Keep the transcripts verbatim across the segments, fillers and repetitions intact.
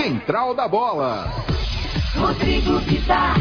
Central da Bola. Rodrigo Vitar.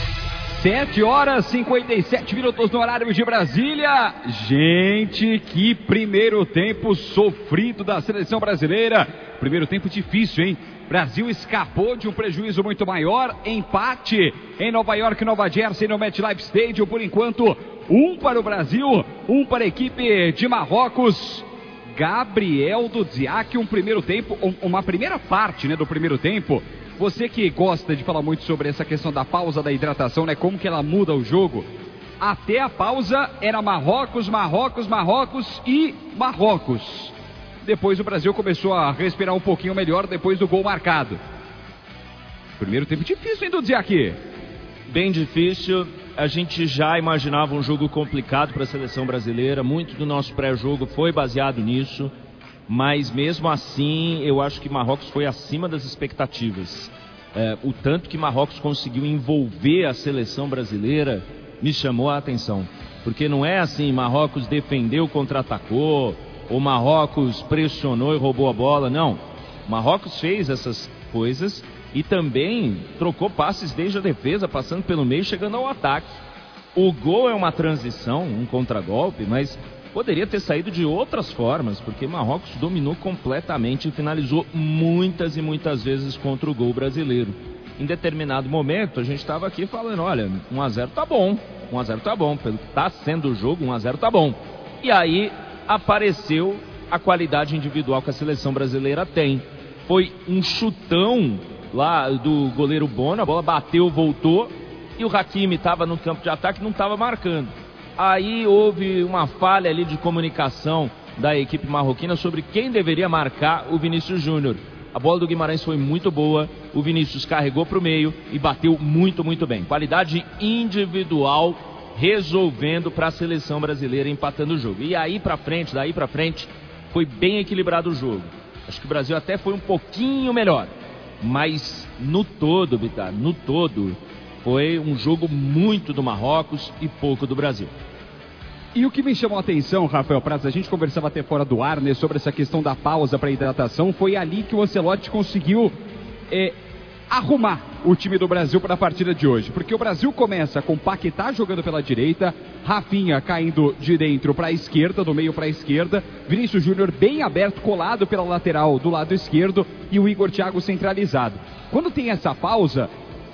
sete horas e cinquenta e sete minutos no horário de Brasília. Gente, que primeiro tempo sofrido da seleção brasileira. Primeiro tempo difícil, hein? Brasil escapou de um prejuízo muito maior. Empate em Nova York, Nova Jersey, no MetLife Stadium. Por enquanto, um para o Brasil, um para a equipe de Marrocos. Gabriel Dudziak, um primeiro tempo, uma primeira parte, né, do primeiro tempo. Você que gosta de falar muito sobre essa questão da pausa da hidratação, né? Como que ela muda o jogo. Até a pausa era Marrocos, Marrocos, Marrocos e Marrocos. Depois o Brasil começou a respirar um pouquinho melhor depois do gol marcado. Primeiro tempo difícil, hein, Dudziak? Bem difícil. A gente já imaginava um jogo complicado para a seleção brasileira. Muito do nosso pré-jogo foi baseado nisso. Mas mesmo assim, eu acho que Marrocos foi acima das expectativas. É, o tanto que Marrocos conseguiu envolver a seleção brasileira me chamou a atenção. Porque não é assim, Marrocos defendeu, contra-atacou, ou Marrocos pressionou e roubou a bola, não. Marrocos fez essas coisas e também trocou passes desde a defesa, passando pelo meio, chegando ao ataque. O gol é uma transição, um contragolpe, mas poderia ter saído de outras formas, porque Marrocos dominou completamente e finalizou muitas e muitas vezes contra o gol brasileiro. Em determinado momento, a gente estava aqui falando, olha, um a zero tá bom, um a zero tá bom, pelo que está sendo o jogo, um a zero tá bom. E aí apareceu a qualidade individual que a seleção brasileira tem. Foi um chutão lá do goleiro Bono, a bola bateu, voltou, e o Hakimi estava no campo de ataque e não estava marcando. Aí houve uma falha ali de comunicação da equipe marroquina sobre quem deveria marcar o Vinícius Júnior. A bola do Guimarães foi muito boa, o Vinícius carregou para o meio e bateu muito, muito bem. Qualidade individual resolvendo para a seleção brasileira, empatando o jogo. E aí para frente, daí para frente, foi bem equilibrado o jogo. Acho que o Brasil até foi um pouquinho melhor, mas no todo, Vitar, no todo, foi um jogo muito do Marrocos e pouco do Brasil. E o que me chamou a atenção, Rafael Prats, a gente conversava até fora do ar, né, sobre essa questão da pausa para hidratação, foi ali que o Ancelotti conseguiu é, arrumar o time do Brasil para a partida de hoje. Porque o Brasil começa com Paquetá jogando pela direita, Rafinha caindo de dentro para a esquerda, do meio para a esquerda, Vinícius Júnior bem aberto, colado pela lateral do lado esquerdo e o Igor Thiago centralizado. Quando tem essa pausa,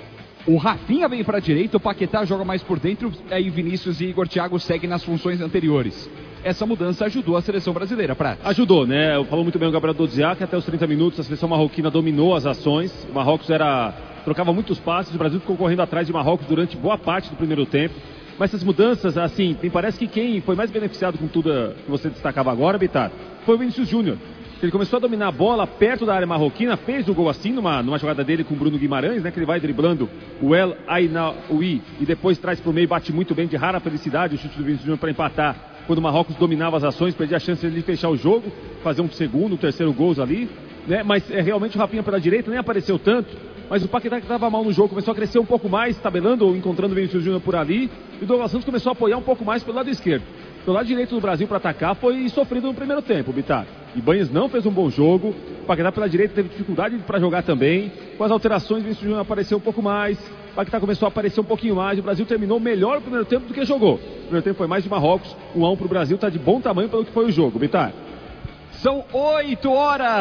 o Rafinha vem para a direita, o Paquetá joga mais por dentro, aí Vinícius e Igor Thiago seguem nas funções anteriores. Essa mudança ajudou a seleção brasileira, Prats. Ajudou, né? Falou muito bem o Gabriel Dudziak, até os trinta minutos a seleção marroquina dominou as ações. O Marrocos era, trocava muitos passes, o Brasil ficou correndo atrás de Marrocos durante boa parte do primeiro tempo. Mas essas mudanças, assim, me parece que quem foi mais beneficiado com tudo que você destacava agora, Bitar, foi o Vinícius Júnior. Ele começou a dominar a bola perto da área marroquina, fez o gol assim, numa, numa jogada dele com o Bruno Guimarães, né? Que ele vai driblando o El Ainaoui e depois traz para o meio, bate muito bem, de rara felicidade, o chute do Vinícius Júnior para empatar. Quando o Marrocos dominava as ações, perdia a chance de fechar o jogo, fazer um segundo, um terceiro gols ali, né? Mas é, realmente o Rafinha pela direita nem apareceu tanto, mas o Paquetá que estava mal no jogo começou a crescer um pouco mais, tabelando ou encontrando o Vinícius Júnior por ali, e o Douglas Santos começou a apoiar um pouco mais pelo lado esquerdo. Pelo lado direito do Brasil para atacar foi sofrido no primeiro tempo, Bitar. Ibanez não fez um bom jogo, o Paquetá pela direita teve dificuldade para jogar também. Com as alterações, o Vinícius Júnior apareceu um pouco mais, o Paquetá começou a aparecer um pouquinho mais. O Brasil terminou melhor o primeiro tempo do que jogou. O primeiro tempo foi mais de Marrocos, um a um para o Brasil, está de bom tamanho pelo que foi o jogo, Bitar. São oito horas.